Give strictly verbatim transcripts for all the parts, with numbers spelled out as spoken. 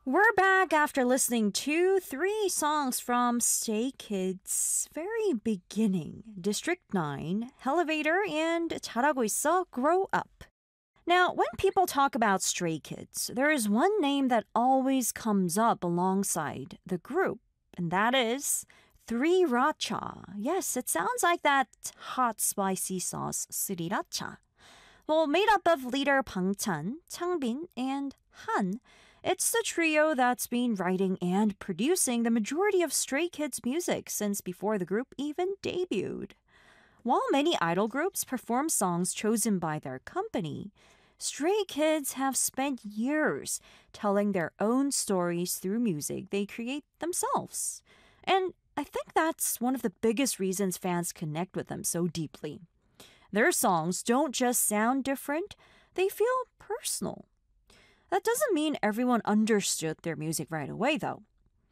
We're back after listening to three songs from Stray Kids' very beginning. District nine, Elevator, and 잘하고 있어, Grow Up. Now, when people talk about Stray Kids, there is one name that always comes up alongside the group, and that is Three Racha. Yes, it sounds like that hot spicy sauce, Sriracha. Well, made up of leader Bangchan, Changbin, and Han, it's the trio that's been writing and producing the majority of Stray Kids music since before the group even debuted. While many idol groups perform songs chosen by their company, Stray Kids have spent years telling their own stories through music they create themselves. And I think that's one of the biggest reasons fans connect with them so deeply. Their songs don't just sound different, they feel personal. That doesn't mean everyone understood their music right away, though.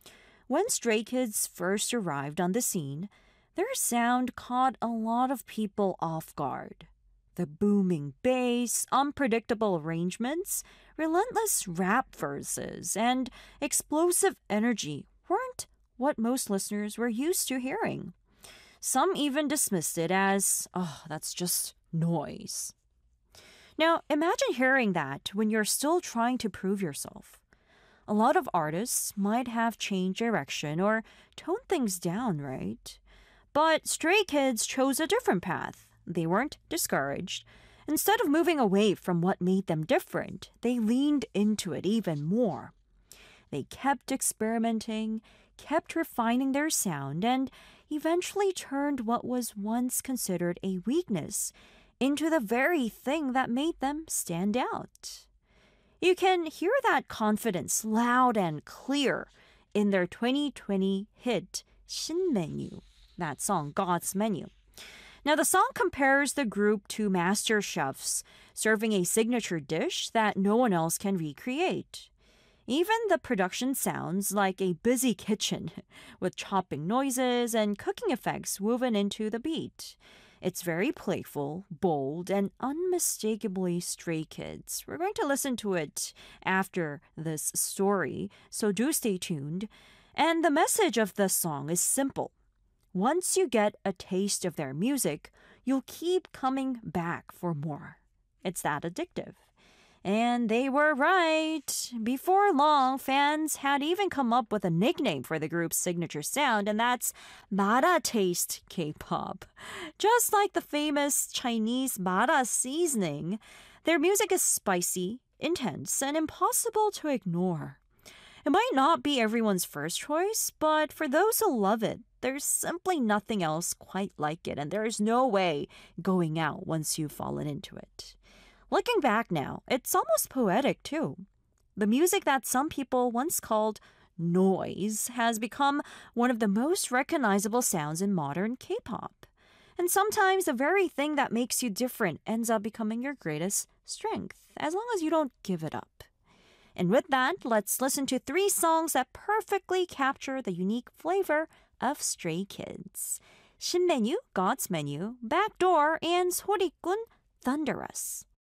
When Stray Kids first arrived on the scene, their sound caught a lot of people off guard. The booming bass, unpredictable arrangements, relentless rap verses, and explosive energy weren't what most listeners were used to hearing. Some even dismissed it as, oh, that's just noise. Now, imagine hearing that when you're still trying to prove yourself. A lot of artists might have changed direction or toned things down, right? But Stray Kids chose a different path. They weren't discouraged. Instead of moving away from what made them different, they leaned into it even more. They kept experimenting, kept refining their sound, and eventually turned what was once considered a weakness into the very thing that made them stand out. You can hear that confidence loud and clear in their twenty twenty hit 신메뉴, that song God's Menu. Now, the song compares the group to master chefs serving a signature dish that no one else can recreate. Even the production sounds like a busy kitchen with chopping noises and cooking effects woven into the beat. It's very playful, bold, and unmistakably Stray Kids. We're going to listen to it after this story, so do stay tuned. And the message of the song is simple. Once you get a taste of their music, you'll keep coming back for more. It's that addictive. And they were right. Before long, fans had even come up with a nickname for the group's signature sound, and that's Mara Taste K-pop. Just like the famous Chinese Mara seasoning, their music is spicy, intense, and impossible to ignore. It might not be everyone's first choice, but for those who love it, there's simply nothing else quite like it, and there is no way going out once you've fallen into it. Looking back now, it's almost poetic too. The music that some people once called noise has become one of the most recognizable sounds in modern K-pop. And sometimes the very thing that makes you different ends up becoming your greatest strength, as long as you don't give it up. And with that, let's listen to three songs that perfectly capture the unique flavor of Stray Kids. 신메뉴, God's Menu, Backdoor, and 소리꾼, Thunderous.